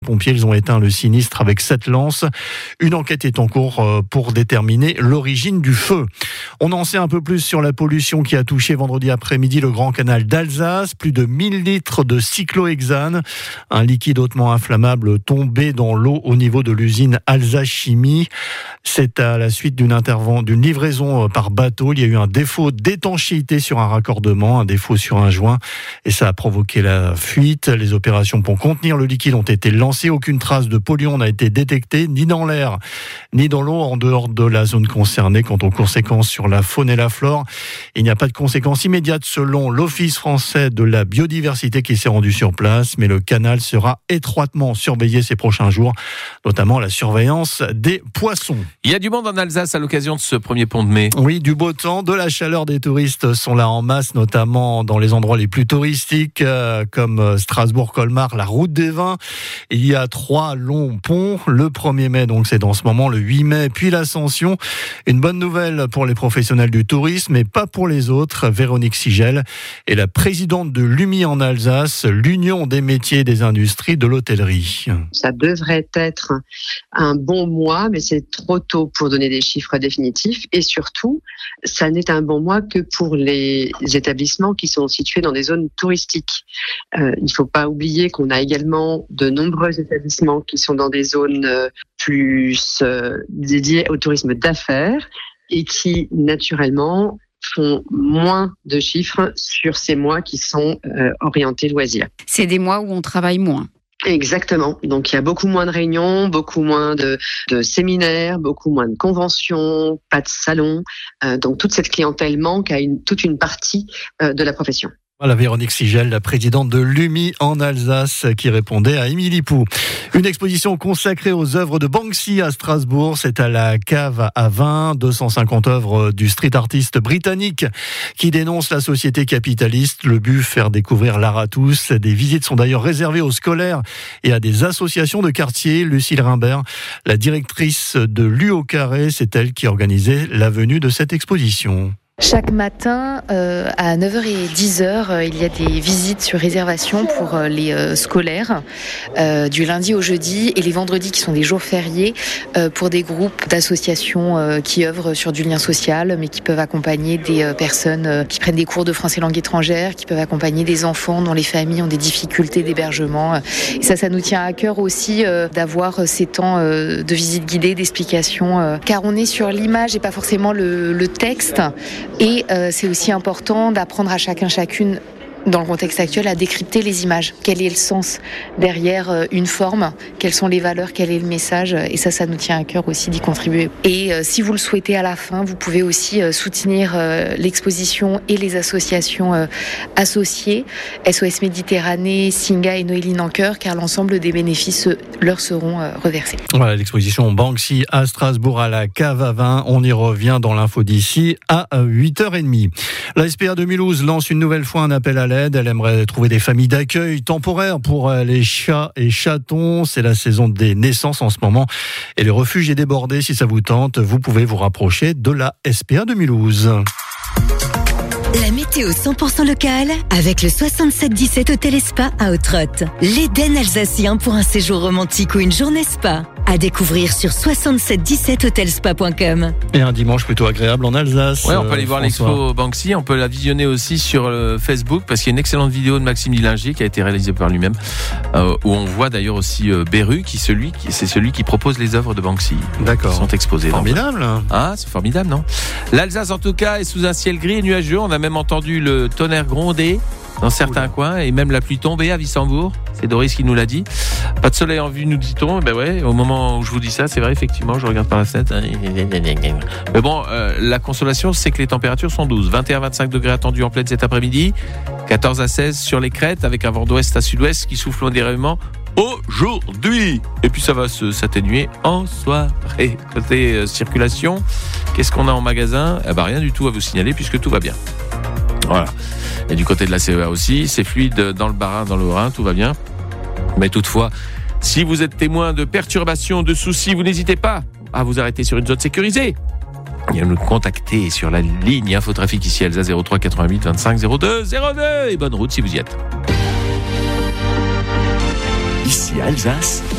Les pompiers, ils ont éteint le sinistre avec 7 lances. Une enquête est en cours pour déterminer l'origine du feu. On en sait un peu plus sur la pollution qui a touché vendredi après-midi le Grand Canal d'Alsace. Plus de 1000 litres de cyclohexane, un liquide hautement inflammable tombé dans l'eau au niveau de l'usine Alsace Chimie. C'est à la suite d'une livraison par bateau. Il y a eu un défaut d'étanchéité sur un raccordement, un défaut sur un joint, et ça a provoqué la fuite. Les opérations pour contenir le liquide ont été lancées. Aucune trace de polluant n'a été détectée, ni dans l'air, ni dans l'eau, en dehors de la zone concernée. Quant aux conséquences sur la faune et la flore, il n'y a pas de conséquences immédiates selon l'Office français de la biodiversité qui s'est rendu sur place, mais le canal sera étroitement surveillé ces prochains jours, notamment la surveillance des poissons. Il y a du monde en Alsace à l'occasion de ce premier pont de mai. Oui, du beau temps, de la chaleur, des touristes sont là en masse, notamment dans les endroits les plus touristiques, comme Strasbourg-Colmar, la route des vins. Il y a 3 longs ponts. Le 1er mai, donc c'est dans ce moment, le 8 mai, puis l'Ascension. Une bonne nouvelle pour les professionnels du tourisme, mais pas pour les autres. Véronique Sigel est la présidente de l'UMI en Alsace, l'Union des métiers et des industries de l'hôtellerie. Ça devrait être un bon mois, mais c'est trop tôt pour donner des chiffres définitifs. Et surtout, ça n'est un bon mois que pour les établissements qui sont situés dans des zones touristiques. Il ne faut pas oublier qu'on a également de nombreux établissements qui sont dans des zones plus dédiées au tourisme d'affaires et qui, naturellement, font moins de chiffres sur ces mois qui sont orientés loisirs. C'est des mois où on travaille moins. Exactement. Donc, il y a beaucoup moins de réunions, beaucoup moins de séminaires, beaucoup moins de conventions, pas de salons. Donc, toute cette clientèle manque à toute une partie de la profession. Voilà Véronique Sigel, la présidente de l'UMI en Alsace, qui répondait à Émilie Pou. Une exposition consacrée aux œuvres de Banksy à Strasbourg. C'est à la cave à vin. 250 œuvres du street artiste britannique qui dénonce la société capitaliste. Le but, faire découvrir l'art à tous. Des visites sont d'ailleurs réservées aux scolaires et à des associations de quartier. Lucille Rimbert, la directrice de l'U au Carré, c'est elle qui organisait la venue de cette exposition. Chaque matin, à 9h et 10h, il y a des visites sur réservation pour les scolaires, du lundi au jeudi, et les vendredis qui sont des jours fériés, pour des groupes d'associations qui œuvrent sur du lien social, mais qui peuvent accompagner des personnes qui prennent des cours de français langue étrangère, qui peuvent accompagner des enfants dont les familles ont des difficultés d'hébergement. Et ça nous tient à cœur aussi d'avoir ces temps de visite guidée, d'explication, car on est sur l'image et pas forcément le texte. Et c'est aussi important d'apprendre à chacune, dans le contexte actuel, à décrypter les images. Quel est le sens derrière une forme ? Quelles sont les valeurs ? Quel est le message ? Et ça nous tient à cœur aussi d'y contribuer. Et si vous le souhaitez à la fin, vous pouvez aussi soutenir l'exposition et les associations associées, SOS Méditerranée, Singa et Noéline en Cœur, car l'ensemble des bénéfices leur seront reversés. Voilà l'exposition Banksy à Strasbourg à la cave à vin. On y revient dans l'info d'ici à 8h30. La SPA de Mulhouse lance une nouvelle fois un appel à l'aide. Elle aimerait trouver des familles d'accueil temporaires pour les chats et chatons. C'est la saison des naissances en ce moment et le refuge est débordé. Si ça vous tente, vous pouvez vous rapprocher de la SPA de Mulhouse. La météo 100% locale avec le 6717 Hôtel et Spa à Autrotte. L'Éden alsacien pour un séjour romantique ou une journée spa. À découvrir sur 6717hotelspa.com. Et un dimanche plutôt agréable en Alsace. Ouais, on peut aller voir l'expo Banksy, on peut la visionner aussi sur Facebook, parce qu'il y a une excellente vidéo de Maxime Dillinger qui a été réalisée par lui-même, où on voit d'ailleurs aussi Beru, c'est celui qui propose les œuvres de Banksy. D'accord. Qui sont exposées. Formidable. Ah, c'est formidable, non ? L'Alsace, en tout cas, est sous un ciel gris et nuageux. On a même entendu le tonnerre gronder dans certains coins, et même la pluie tombée à Wissembourg. C'est Doris qui nous l'a dit. Pas de soleil en vue, nous dit-on. Ben ouais, au moment où je vous dis ça, c'est vrai, effectivement, je regarde par la fenêtre. Mais bon, la consolation, c'est que les températures sont douces. 21-25 degrés attendus en pleine cet après-midi. 14 à 16 sur les crêtes, avec un vent d'ouest à sud-ouest qui souffle modérément aujourd'hui. Et puis ça va s'atténuer en soirée. Côté circulation, qu'est-ce qu'on a en magasin ? Rien du tout à vous signaler, puisque tout va bien. Voilà. Et du côté de la CEA aussi, c'est fluide dans le Bas-Rhin, dans le Haut-Rhin, tout va bien. Mais toutefois, si vous êtes témoin de perturbations, de soucis, vous n'hésitez pas à vous arrêter sur une zone sécurisée. Et à nous contacter sur la ligne Infotrafic ici Elsa 03 88 25 02 02. Et bonne route si vous y êtes. Ici Alsace.